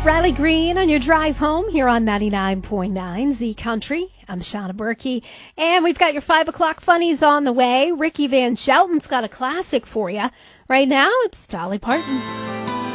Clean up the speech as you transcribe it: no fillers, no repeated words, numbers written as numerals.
Riley Green on your drive home here on 99.9 Z Country. I'm Shauna Berkey, and we've got your 5 o'clock funnies on the way. Ricky Van Shelton's got a classic for you. Right now, it's Dolly Parton.